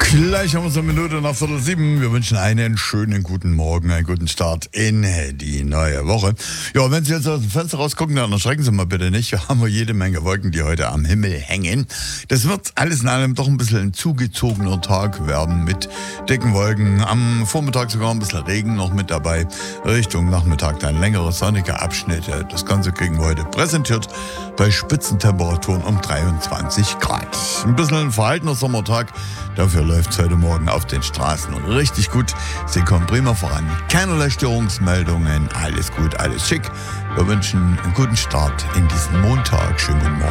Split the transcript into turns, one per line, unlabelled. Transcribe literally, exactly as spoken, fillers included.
Gleich haben wir so eine Minute nach Viertel sieben. Wir wünschen einen schönen guten Morgen, einen guten Start in die neue Woche. Ja, wenn Sie jetzt aus dem Fenster rausgucken, dann erschrecken Sie mal bitte nicht. Wir haben jede Menge Wolken, die heute am Himmel hängen. Das wird alles in allem doch ein bisschen ein zugezogener Tag werden mit dicken Wolken. Am Vormittag sogar ein bisschen Regen noch mit dabei. Richtung Nachmittag dann längere sonnige Abschnitte. Das Ganze kriegen wir heute präsentiert bei Spitzentemperaturen um dreiundzwanzig Grad. Ein bisschen ein verhaltener Sommertag. Dafür läuft es heute Morgen auf den Straßen richtig gut. Sie kommen prima voran. Keinerlei Störungsmeldungen. Alles gut, alles schick. Wir wünschen einen guten Start in diesen Montag. Schönen guten Morgen.